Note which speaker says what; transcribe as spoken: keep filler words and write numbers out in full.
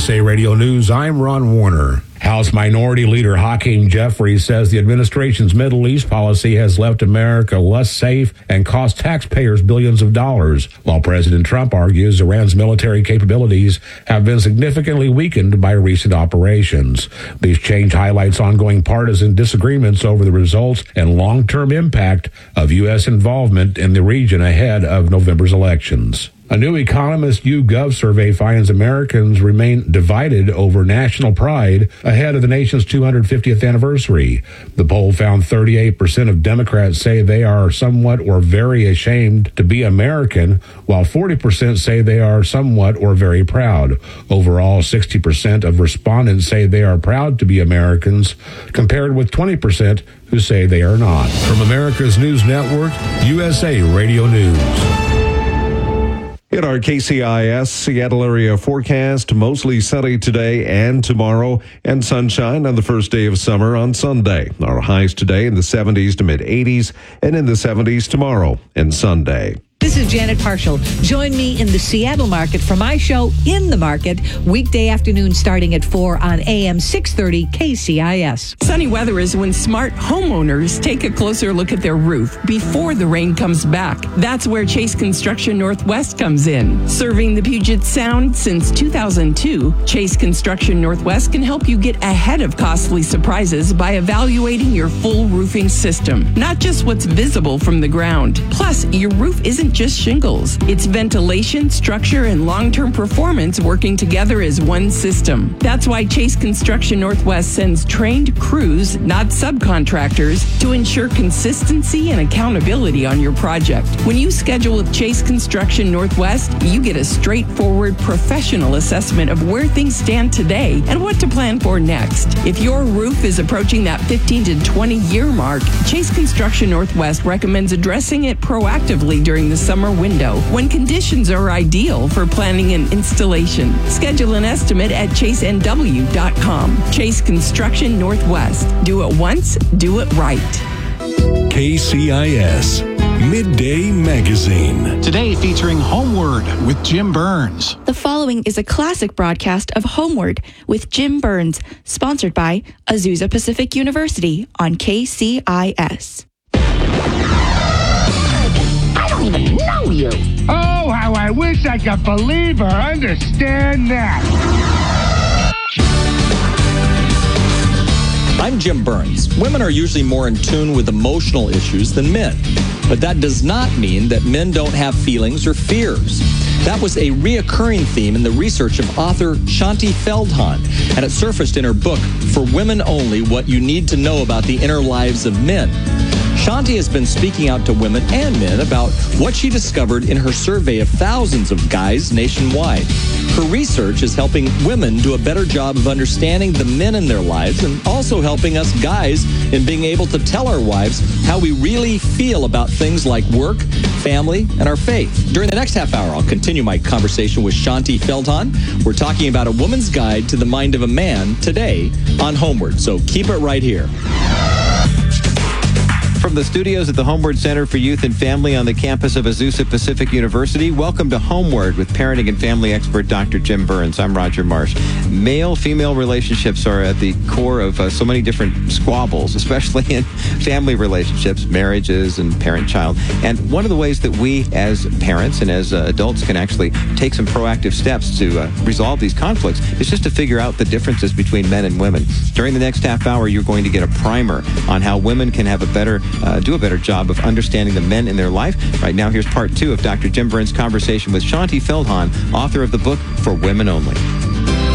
Speaker 1: S A Radio News, I'm Ron Warner. House Minority Leader Hakeem Jeffries says the administration's Middle East policy has left America less safe and cost taxpayers billions of dollars, while President Trump argues Iran's military capabilities have been significantly weakened by recent operations. This change highlights ongoing partisan disagreements over the results and long-term impact of U S involvement in the region ahead of November's elections. A new Economist YouGov survey finds Americans remain divided over national pride ahead of the nation's two hundred fiftieth anniversary. The poll found thirty-eight percent of Democrats say they are somewhat or very ashamed to be American, while forty percent say they are somewhat or very proud. Overall, sixty percent of respondents say they are proud to be Americans, compared with twenty percent who say they are not. From America's News Network, U S A Radio News.
Speaker 2: In our K C I S Seattle area forecast, mostly sunny today and tomorrow, and sunshine on the first day of summer on Sunday. Our highs today in the seventies to mid eighties, and in the seventies tomorrow and Sunday.
Speaker 3: This is Janet Parshall. Join me in the Seattle market for my show, In the Market, weekday afternoon starting at four on A M six thirty K C I S.
Speaker 4: Sunny weather is when smart homeowners take a closer look at their roof before the rain comes back. That's where Chase Construction Northwest comes in. Serving the Puget Sound since two thousand two, Chase Construction Northwest can help you get ahead of costly surprises by evaluating your full roofing system, not just what's visible from the ground. Plus, your roof isn't just shingles. It's ventilation, structure, and long-term performance working together as one system. That's why Chase Construction Northwest sends trained crews, not subcontractors, to ensure consistency and accountability on your project. When you schedule with Chase Construction Northwest, you get a straightforward professional assessment of where things stand today and what to plan for next. If your roof is approaching that fifteen to twenty year mark, Chase Construction Northwest recommends addressing it proactively during the summer window when conditions are ideal for planning and installation. Schedule an estimate at chase n w dot com. Chase Construction Northwest. Do it once, do it right.
Speaker 5: K C I S Midday Magazine.
Speaker 6: Today featuring Homeward with Jim Burns.
Speaker 7: The following is a classic broadcast of Homeward with Jim Burns, sponsored by Azusa Pacific University on K C I S.
Speaker 8: Even know you. Oh, how I wish I could believe or understand that.
Speaker 9: I'm Jim Burns. Women are usually more in tune with emotional issues than men. But that does not mean that men don't have feelings or fears. That was a reoccurring theme in the research of author Shanti Feldhahn, and it surfaced in her book, For Women Only, What You Need to Know About the Inner Lives of Men. Shanti has been speaking out to women and men about what she discovered in her survey of thousands of guys nationwide. Her research is helping women do a better job of understanding the men in their lives and also helping us guys in being able to tell our wives how we really feel about things like work, family, and our faith. During the next half hour, I'll continue my conversation with Shanti Feldhahn. We're talking about a woman's guide to the mind of a man today on Homeward, so keep it right here.
Speaker 10: From the studios at the Homeward Center for Youth and Family on the campus of Azusa Pacific University, welcome to Homeward with parenting and family expert Doctor Jim Burns. I'm Roger Marsh. Male-female relationships are at the core of uh, so many different squabbles, especially in family relationships, marriages, and parent-child. And one of the ways that we as parents and as uh, adults can actually take some proactive steps to uh, resolve these conflicts is just to figure out the differences between men and women. During the next half hour, you're going to get a primer on how women can have a better Uh, do a better job of understanding the men in their life. Right now, here's part two of Doctor Jim Burns' conversation with Shanti Feldhahn, author of the book For Women Only.